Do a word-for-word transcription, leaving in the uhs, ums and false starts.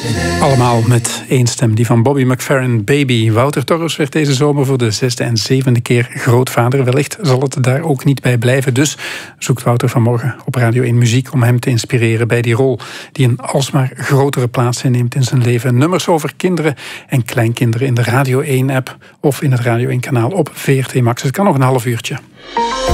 Allemaal met één stem, die van Bobby McFerrin, Baby. Wouter Torres werd deze zomer voor de zesde en zevende keer grootvader. Wellicht zal het daar ook niet bij blijven. Dus zoekt Wouter vanmorgen op Radio één muziek om hem te inspireren bij die rol die een alsmaar grotere plaats inneemt in zijn leven. Nummers over kinderen en kleinkinderen in de Radio één-app of in het Radio één-kanaal op V R T Max. Het kan nog een half uurtje.